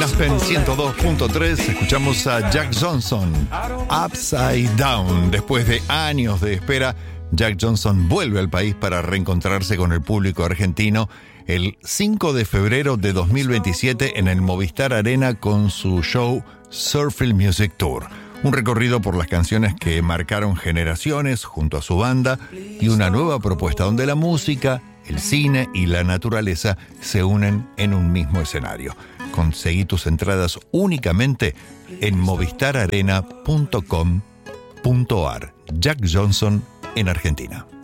En Aspen 102.3 escuchamos a Jack Johnson, Upside Down. Después de años de espera, Jack Johnson vuelve al país para reencontrarse con el público argentino el 5 de febrero de 2027 en el Movistar Arena con su show Surfing Music Tour. Un recorrido por las canciones que marcaron generaciones junto a su banda y una nueva propuesta donde la música, el cine y la naturaleza se unen en un mismo escenario. Conseguí tus entradas únicamente en movistararena.com.ar. Jack Johnson en Argentina.